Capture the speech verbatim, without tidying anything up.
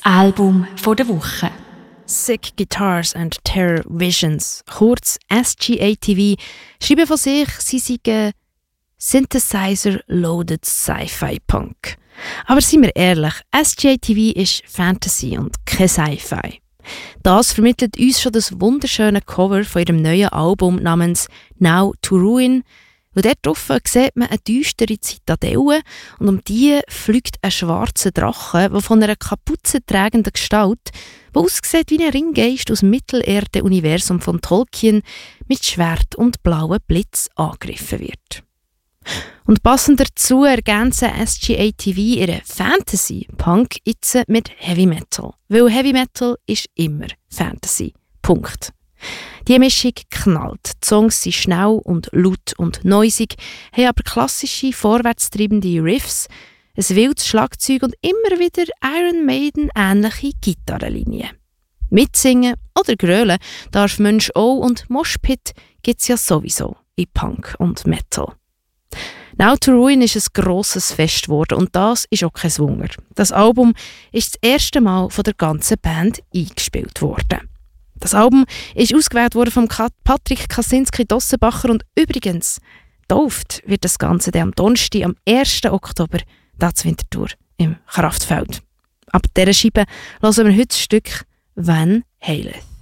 Album der Woche. Sick Guitars and Terror Visions, kurz S G A T V, schreiben von sich, sie seien Synthesizer-Loaded Sci-Fi Punk. Aber seien wir ehrlich, S G A T V ist Fantasy und kein Sci-Fi. Das vermittelt uns schon das wunderschöne Cover von ihrem neuen Album namens Now to Ruin. Und dort drauf sieht man eine düstere Zitadelle und um die fliegt ein schwarzer Drache, der von einer Kapuze tragenden Gestalt, die aussieht wie ein Ringgeist aus dem Mittelerde-Universum von Tolkien, mit Schwert und blauen Blitz angegriffen wird. Und passend dazu ergänzen S G A T V ihre Fantasy-Punk jetzt mit Heavy Metal. Weil Heavy Metal ist immer Fantasy. Punkt. Die Mischung knallt. Die Songs sind schnell und laut und noisig, haben aber klassische, vorwärtstreibende Riffs, ein wildes Schlagzeug und immer wieder Iron Maiden-ähnliche Gitarrenlinien. Mitsingen oder grölen darf Mensch auch und Moshpit gibt es ja sowieso in Punk und Metal. Now to Ruin ist ein grosses Fest geworden und das ist auch kein Wunder. Das Album ist das erste Mal von der ganzen Band eingespielt worden. Das Album ist ausgewählt worden von Patrick Kaczynski-Dossenbacher und übrigens, getauft wird das Ganze dann am Donnerstag, am ersten Oktober, da zur Winterthur im Kraftfeld. Ab dieser Scheibe hören wir heute das Stück «Van Haleth».